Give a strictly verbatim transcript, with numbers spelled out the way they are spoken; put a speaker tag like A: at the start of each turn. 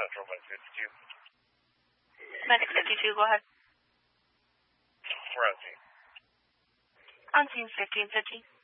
A: Central, Med fifty-two.
B: Medic fifty-two, go ahead.
A: We're on scene.
B: On scene fifteen fifty.